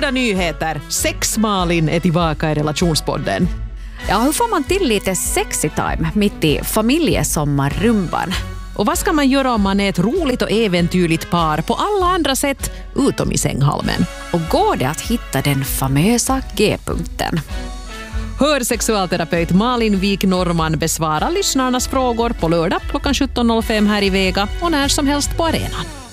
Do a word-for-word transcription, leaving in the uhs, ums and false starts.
Goda nyheter! Sex-Malin är tillbaka i relationspodden. Ja, hur får man till lite sexy time mitt i familjesommarrumban? Och vad ska man göra om man är ett roligt och äventyrligt par på alla andra sätt utom i sänghalmen? Och går det att hitta den famösa G-punkten? Hör sexualterapeut Malin Wik Norman besvara lyssnarnas frågor på lördag klockan sjutton noll fem här i Vega och när som helst på arenan.